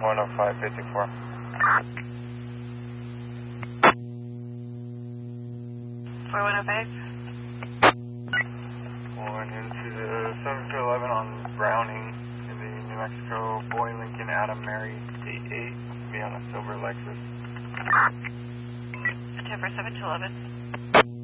10554. For 105? Going into the 7-11 on Browning in the New Mexico Boy Lincoln Adam Mary 88. Be on a silver Lexus. September 7-11.